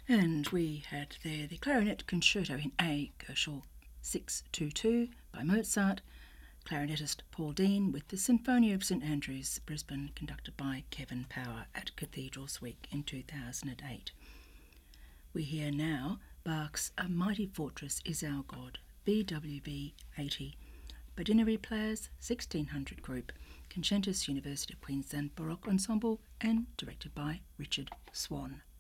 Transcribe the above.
And we had there the Clarinet Concerto in A, Gershwin 622 by Mozart, clarinetist Paul Dean with the Sinfonia of St Andrews, Brisbane, conducted by Kevin Power at Cathedrals Week in 2008. We hear now Bach's A Mighty Fortress Is Our God, BWV 80, Badineri Players 1600 Group, Conscientious University of Queensland Baroque Ensemble, and directed by Richard Swan.